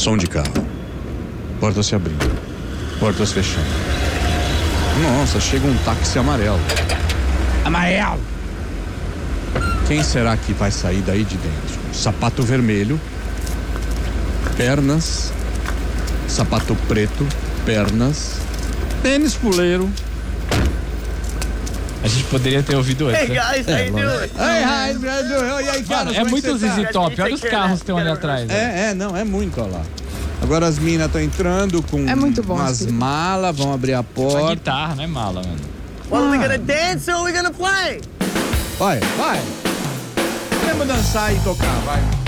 Som de carro. Portas se abrindo. Portas fechando. Nossa, chega um táxi amarelo. Amarelo! Quem será que vai sair daí de dentro? Sapato vermelho. Pernas. Sapato preto. Pernas. Tênis puleiro. A gente poderia ter ouvido antes. Hey guys, how you doing? Hey, e aí, cara? Mano, é muito ZZ Top. Olha os carros que estão ali atrás. Não, é muito, olha lá. Agora as minas estão entrando com É muito bom, umas filho. malas, vão abrir a Uma porta. guitarra, não é mala, mano. Well, are we gonna dance or are we gonna play? Vai. Vamos dançar e tocar, vai.